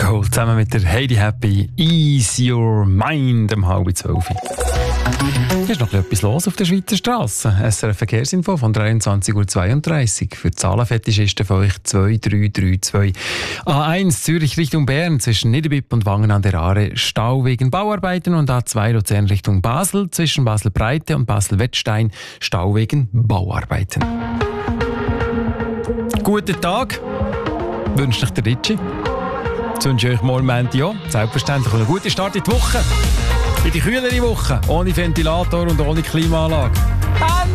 Cole zusammen mit der Heidi Happy Ease Your Mind um 11:30. Hier ist noch etwas los auf der Schweizer Straße. SRF Verkehrsinfo von 23:32 Uhr. Für Zahlenfetischisten von euch 2332. A1 Zürich Richtung Bern zwischen Niederbipp und Wangen an der Aare Stau wegen Bauarbeiten und A2 Luzern Richtung Basel zwischen Basel-Breite und Basel-Wettstein Stau wegen Bauarbeiten. Guten Tag, wünscht euch der Ritschi. Jetzt wünsche ich euch morgen Montag auch. Selbstverständlich einen guten Start in die Woche. In die kühlere Woche, ohne Ventilator und ohne Klimaanlage.